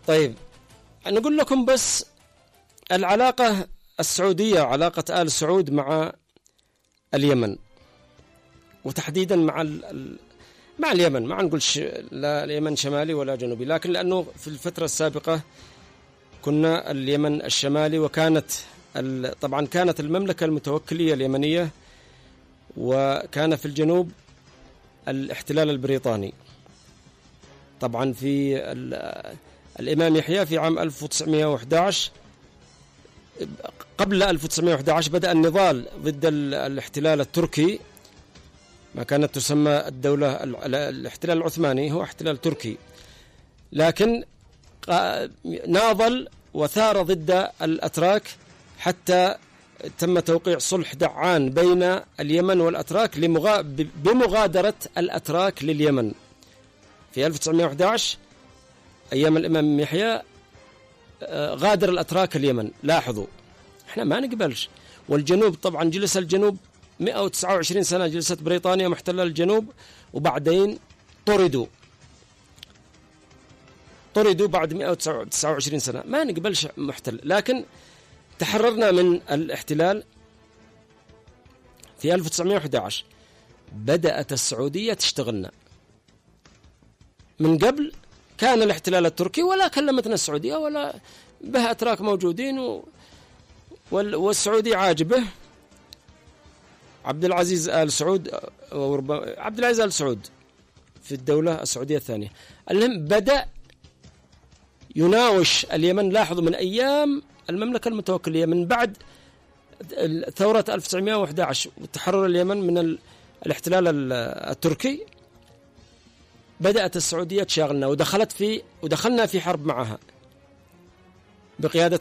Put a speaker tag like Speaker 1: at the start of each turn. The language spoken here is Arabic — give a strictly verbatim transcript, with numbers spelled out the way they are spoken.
Speaker 1: طيب نقول لكم بس العلاقة السعودية، علاقة آل سعود مع اليمن، وتحديدا مع ال مع اليمن. ما نقولش لا اليمن شمالي ولا جنوبي، لكن لأنه في الفترة السابقة كنا اليمن الشمالي، وكانت طبعا كانت المملكة المتوكلية اليمنية، وكان في الجنوب الاحتلال البريطاني. طبعا في الإمام يحيى في عام ألف وتسعمائة وأحد عشر، قبل ألف وتسعمائة وأحد عشر بدأ النضال ضد الاحتلال التركي، ما كانت تسمى الدولة الاحتلال العثماني، هو احتلال تركي، لكن ناضل وثار ضد الأتراك حتى تم توقيع صلح دعان بين اليمن والأتراك بمغادرة الأتراك لليمن في ألف وتسعمائة وأحد عشر. أيام الإمام يحيى غادر الأتراك اليمن. لاحظوا احنا ما نقبلش. والجنوب طبعا جلس الجنوب مئة وتسعة وعشرين سنة، جلست بريطانيا محتلة الجنوب، وبعدين طردوا طردوا بعد مئة وتسعة وعشرين سنة. ما نقبلش محتل، لكن تحررنا من الاحتلال في ألف وتسعمائة وأحد عشر. بدأت السعودية تشتغلنا. من قبل كان الاحتلال التركي ولا كلمتنا السعودية، ولا به أتراك موجودين و... والسعودي عاجبه عبد العزيز آل سعود، عبد العزيز آل سعود في الدولة السعودية الثانية. المهم بدأ يناوش اليمن. لاحظوا من أيام المملكة المتوكلية، من بعد ثورة ألف وتسعمائة وأحد عشر وتحرر اليمن من الاحتلال التركي، بدأت السعودية تشاغلنا، ودخلت في ودخلنا في حرب معها بقيادة